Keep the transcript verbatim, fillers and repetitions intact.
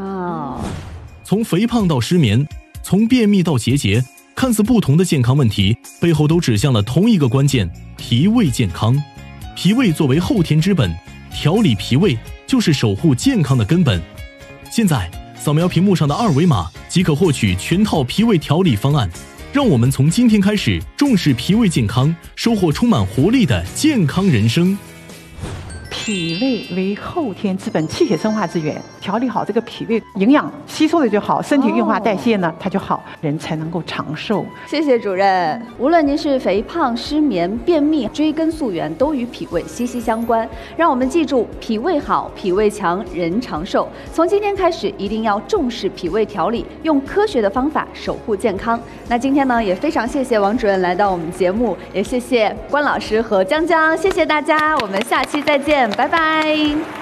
哦， 从肥胖到失眠，从便秘到结节，看似不同的健康问题，背后都指向了同一个关键：脾胃健康。脾胃作为后天之本，调理脾胃就是守护健康的根本。现在扫描屏幕上的二维码即可获取全套脾胃调理方案。让我们从今天开始重视脾胃健康，收获充满活力的健康人生。 脾胃为后天之本，气血生化之源。调理好这个脾胃，营养吸收的就好，身体运化代谢呢，它就好，人才能够长寿。 谢谢主任。无论您是肥胖、失眠、便秘，追根溯源，都与脾胃息息相关。让我们记住，脾胃好，脾胃强，人长寿。从今天开始，一定要重视脾胃调理，用科学的方法守护健康。那今天呢，也非常谢谢王主任来到我们节目，也谢谢关老师和江江，谢谢大家，我们下期再见。拜拜。